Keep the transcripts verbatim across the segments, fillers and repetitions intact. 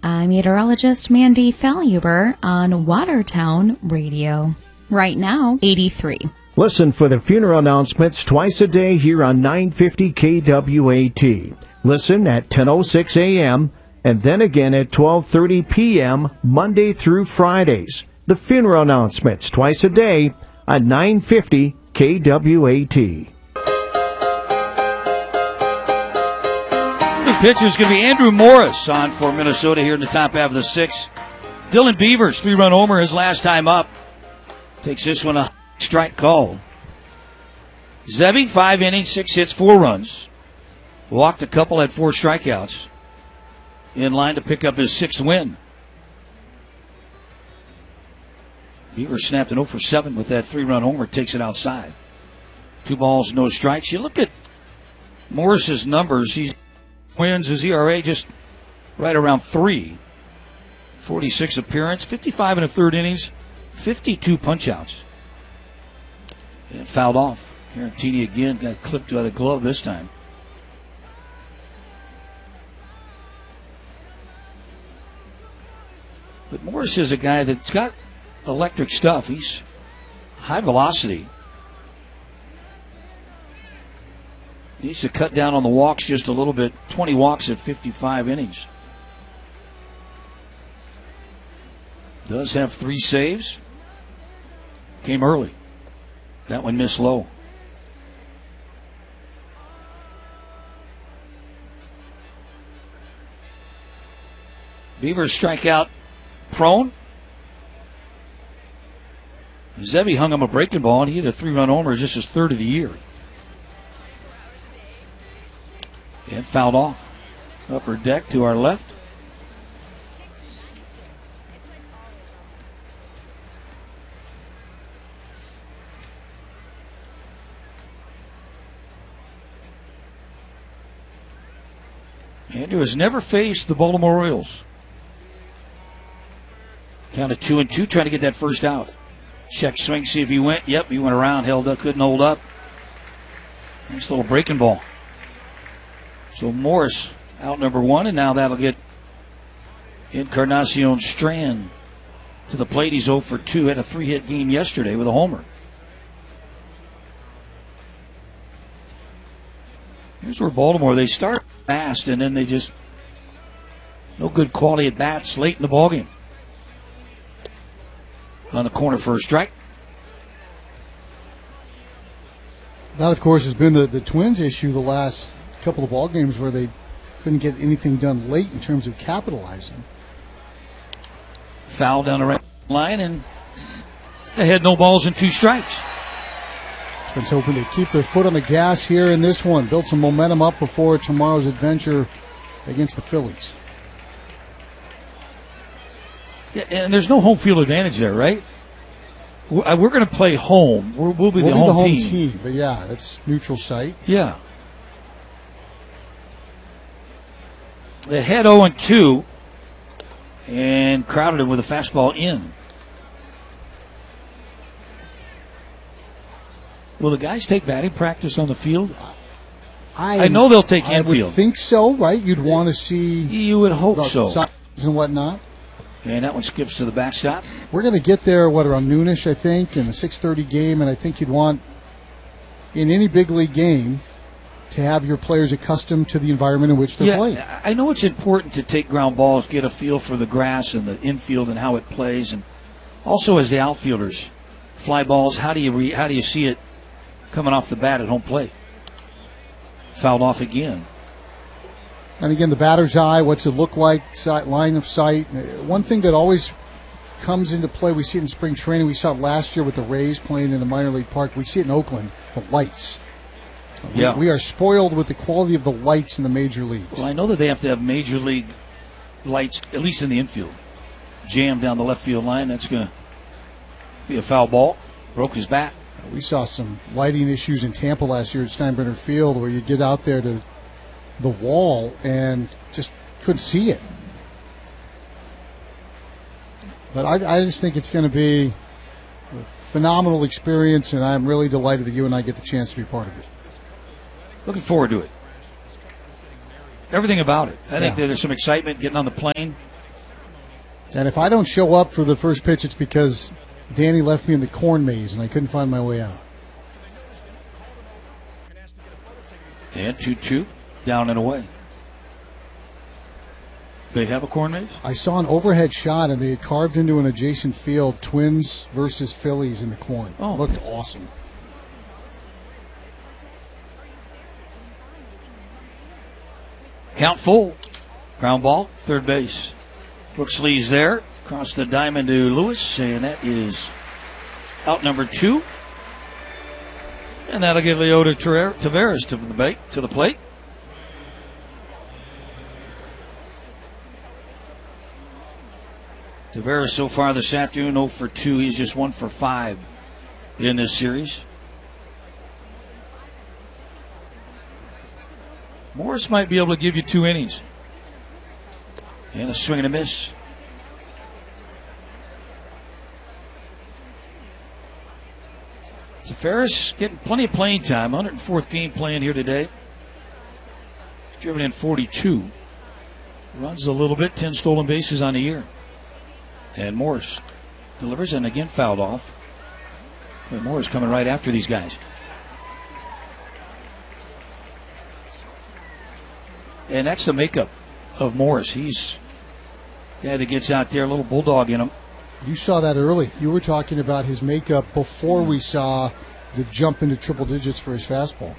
I'm meteorologist Mandy Faluber on Watertown Radio. Right now, eighty-three. Listen for the funeral announcements twice a day here on nine fifty K W A T. Listen at ten oh six a.m. and then again at twelve thirty p.m. Monday through Fridays. The funeral announcements twice a day on nine fifty K W A T. The pitcher is going to be Andrew Morris on for Minnesota here in the top half of the sixth. Dylan Beavers, three-run homer his last time up. Takes this one a strike call. Zebby, five innings, six hits, four runs. Walked a couple, had four strikeouts. In line to pick up his sixth win. Beavers snapped an oh for seven with that three-run homer, takes it outside. Two balls, no strikes. You look at Morris's numbers, he wins his E R A just right around three. forty-six appearance, fifty-five and a third innings, fifty-two punch-outs. And fouled off. Garantini again got clipped by the glove this time. But Morris is a guy that's got electric stuff. He's high velocity. He needs to cut down on the walks just a little bit. twenty walks at fifty-five innings. Does have three saves. Came early. That one missed low. Beavers strike out prone. Zebby hung him a breaking ball, and he hit a three-run homer, just his third of the year. And fouled off. Upper deck to our left. Andrew has never faced the Baltimore Orioles. Count of two and two, trying to get that first out. Check swing, see if he went. Yep, he went around, held up, couldn't hold up. Nice little breaking ball. So Morris out number one, and now that'll get Encarnacion Strand to the plate. He's oh for two, had a three-hit game yesterday with a homer. Here's where Baltimore, they start fast, and then they just, no good quality at bats late in the ballgame. On the corner for a strike. That, of course, has been the, the Twins' issue the last couple of ball games where they couldn't get anything done late in terms of capitalizing. Foul down the right line, and they had no balls and two strikes. Twins hoping to keep their foot on the gas here in this one. Build some momentum up before tomorrow's adventure against the Phillies. Yeah, and there's no home field advantage there, right? We're going to play home. We'll, we'll be we'll the be home, the home team. team. But yeah, that's neutral site. Yeah. They had oh and two and crowded him with a fastball in. Will the guys take batting practice on the field? I, I know they'll take I infield. would think so, right? You'd want to see. You would hope the so. sides and whatnot. And that one skips to the backstop. We're going to get there, what, around noonish, I think, in the six thirty game, and I think you'd want, in any big league game, to have your players accustomed to the environment in which they're yeah, playing. I know it's important to take ground balls, get a feel for the grass and the infield and how it plays, and also as the outfielders, fly balls, how do you re, how do you see it coming off the bat at home plate? Fouled off again. And again, the batter's eye, what's it look like, sight, line of sight. One thing that always comes into play, we see it in spring training, we saw it last year with the Rays playing in the minor league park, we see it in Oakland, the lights. Yeah. We, we are spoiled with the quality of the lights in the major leagues. Well, I know that they have to have major league lights, at least in the infield. Jammed down the left field line, that's going to be a foul ball. Broke his bat. We saw some lighting issues in Tampa last year at Steinbrenner Field where you get out there to the wall and just couldn't see it. But I, I just think it's going to be a phenomenal experience, and I'm really delighted that you and I get the chance to be part of it. Looking forward to it. Everything about it. I think Yeah. that there's some excitement getting on the plane. And if I don't show up for the first pitch, it's because Danny left me in the corn maze and I couldn't find my way out. And two two, down and away. They have a corn maze? I saw an overhead shot and they had carved into an adjacent field Twins versus Phillies in the corn. Oh. Looked awesome. Count full. Ground ball, third base. Brooks Lee's there. Across the diamond to Lewis, and that is out number two. And that'll get Leota Taveras to the bait, to the plate. Taveras so far this afternoon, oh for two. He's just one for five in this series. Morris might be able to give you two innings. And a swing and a miss. Taveras getting plenty of playing time. one hundred fourth game playing here today. He's driven in forty-two. Runs a little bit, ten stolen bases on the year. And Morris delivers and again fouled off. And Morris coming right after these guys. And that's the makeup of Morris. He's the guy that gets out there, a little bulldog in him. You saw that early. You were talking about his makeup before we saw the jump into triple digits for his fastball.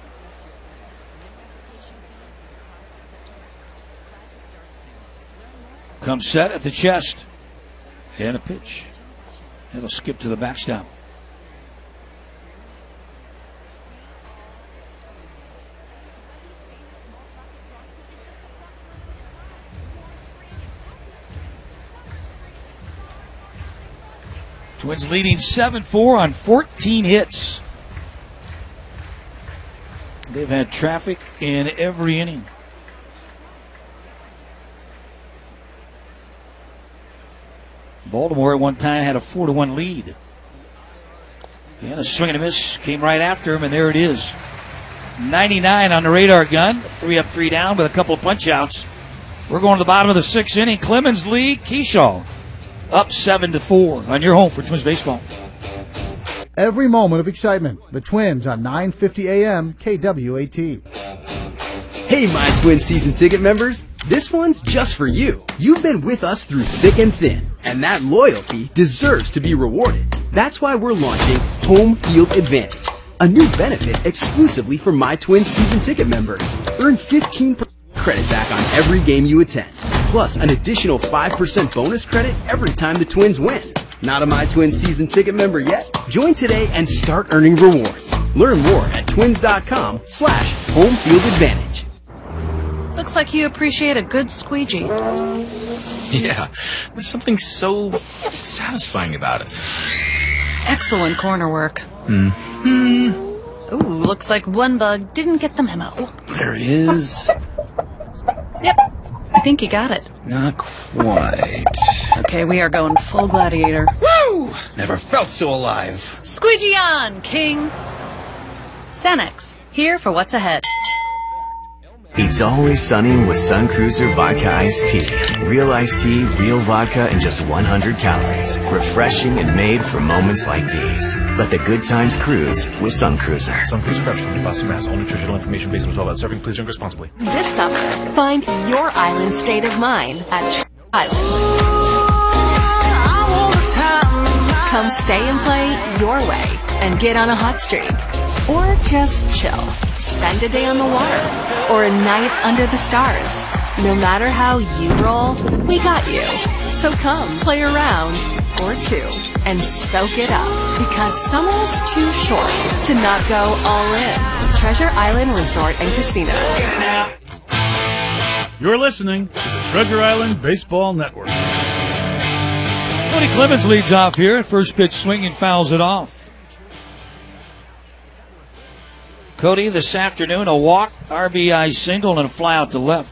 Comes set at the chest. And a pitch. It'll skip to the backstop. Twins leading seven four on fourteen hits. They've had traffic in every inning. Baltimore at one time had a four to one lead. And a swing and a miss came right after him, and there it is. ninety-nine on the radar gun. Three up, three down with a couple of punch outs. We're going to the bottom of the sixth inning. Clemens lead, Keyshaw up seven to four on your home for Twins baseball. Every moment of excitement. The Twins on nine fifty A M K W A T. Hey, my Twin season ticket members. This one's just for you. You've been with us through thick and thin, and that loyalty deserves to be rewarded. That's why we're launching Home Field Advantage, a new benefit exclusively for my Twin season ticket members. Earn fifteen percent credit back on every game you attend, plus an additional five percent bonus credit every time the Twins win. Not a My Twin season ticket member yet? Join today and start earning rewards. Learn more at twins.com slash home field advantage. Looks like you appreciate a good squeegee. Yeah, there's something so satisfying about it. Excellent corner work. Hmm. Ooh, looks like one bug didn't get the memo. There is. Yep, I think you got it. Not quite. Okay, we are going full gladiator. Woo! Never felt so alive. Squeegee on, King! Sanex, here for what's ahead. It's always sunny with Sun Cruiser Vodka Iced Tea. Real iced tea, real vodka, and just one hundred calories. Refreshing and made for moments like these. Let the good times cruise with Sun Cruiser. Sun Cruiser Beverage Company, Boston, Mass. All nutritional information based on twelve hours serving. Please drink responsibly. This summer, find your island state of mind at Tr- Island. Come stay and play your way and get on a hot streak. Or just chill. Spend a day on the water. Or a night under the stars. No matter how you roll, we got you. So come play a round or two and soak it up. Because summer's too short to not go all in. Treasure Island Resort and Casino. You're listening to the Treasure Island Baseball Network. Cody Clemens leads off here. First pitch swinging, fouls it off. Cody, this afternoon, a walk, R B I single, and a fly out to left.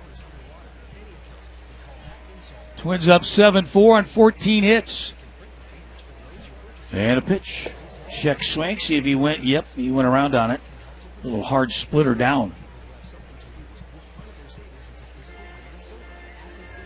Twins up seven four on fourteen hits. And a pitch. Check swing, see if he went. Yep, he went around on it. A little hard splitter down.